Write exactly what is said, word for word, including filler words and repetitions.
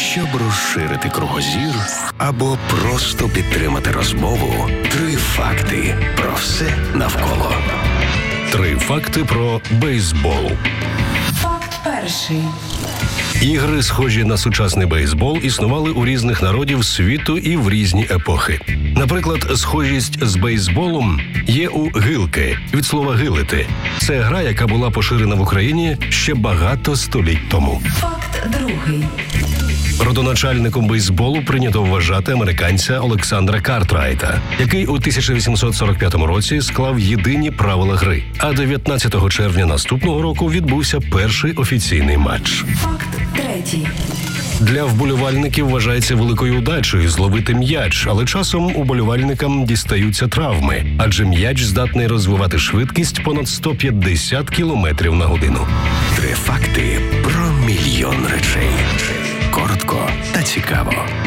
Щоб розширити кругозір або просто підтримати розмову, три факти про все навколо. Три факти про бейсбол. Факт перший. Ігри, схожі на сучасний бейсбол, існували у різних народів світу і в різні епохи. Наприклад, схожість з бейсболом є у гилки, від слова «гилити». Це гра, яка була поширена в Україні ще багато століть тому. Факт другий. Родоначальником бейсболу прийнято вважати американця Олександра Картрайта, який у тисяча вісімсот сорок п'ятому році склав єдині правила гри. А дев'ятнадцятого червня наступного року відбувся перший офіційний матч. Факт третій. Для вболівальників вважається великою удачею зловити м'яч, але часом уболівальникам дістаються травми, адже м'яч здатний розвивати швидкість понад сто п'ятдесят кілометрів на годину. Три факти про мільйон речей. Коротко та цікаво.